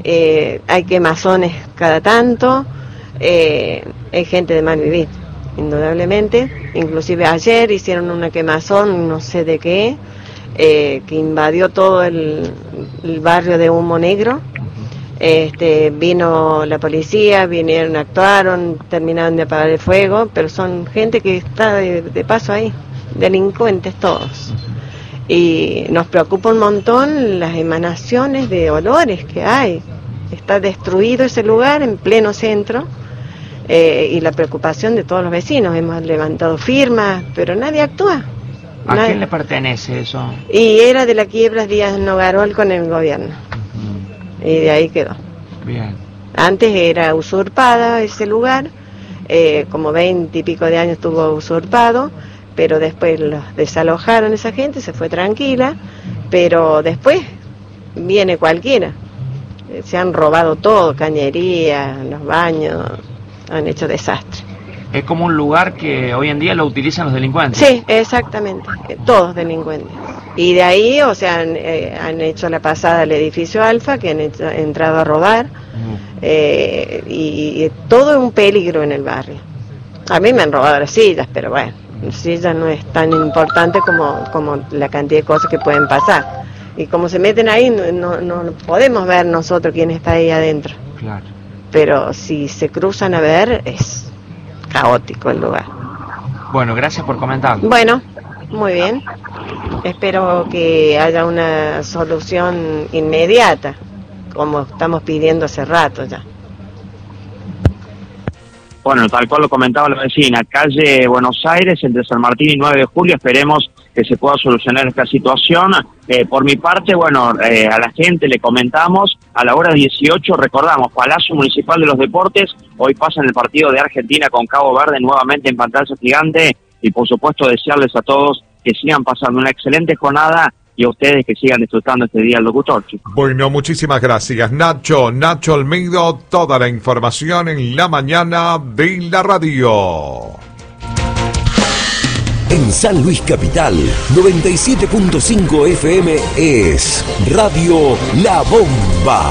hay quemazones cada tanto, hay gente de mal vivir, indudablemente. Inclusive ayer hicieron una quemazón, no sé de qué, que invadió todo el barrio de Humo Negro. Vino la policía, vinieron, actuaron, terminaron de apagar el fuego, pero son gente que está de paso ahí, delincuentes todos. Y nos preocupa un montón las emanaciones de olores que hay. Está destruido ese lugar en pleno centro, y la preocupación de todos los vecinos. Hemos levantado firmas, pero nadie actúa. ¿A quién le pertenece eso? Y era de la Quiebras Díaz Nogarol con el gobierno. Y de ahí quedó. Bien. Antes era usurpada ese lugar, como 20 y pico de años estuvo usurpado, pero después los desalojaron esa gente, se fue tranquila, pero después viene cualquiera. Se han robado todo, cañería, los baños, han hecho desastre. Es como un lugar que hoy en día lo utilizan los delincuentes. Sí, exactamente, todos delincuentes. Y de ahí, o sea, han hecho la pasada al edificio Alfa, que han entrado a robar, y todo es un peligro en el barrio. A mí me han robado las sillas, pero bueno, las sillas no es tan importante como la cantidad de cosas que pueden pasar. Y como se meten ahí, no podemos ver nosotros quién está ahí adentro. Claro. Pero si se cruzan a ver, es caótico el lugar. Bueno, gracias por comentarlo. Bueno, muy bien. Espero que haya una solución inmediata, como estamos pidiendo hace rato ya. Bueno, tal cual lo comentaba la vecina, calle Buenos Aires, entre San Martín y 9 de julio, esperemos que se pueda solucionar esta situación. Por mi parte, bueno, a la gente le comentamos, a la hora 18, recordamos, Palacio Municipal de los Deportes, hoy pasan el partido de Argentina con Cabo Verde nuevamente en pantalla gigante, y por supuesto desearles a todos que sigan pasando una excelente jornada, y a ustedes que sigan disfrutando este día del locutor, chicos. Bueno, muchísimas gracias, Nacho Olmedo, toda la información en la mañana de la radio. En San Luis Capital, 97.5 FM es Radio La Bomba.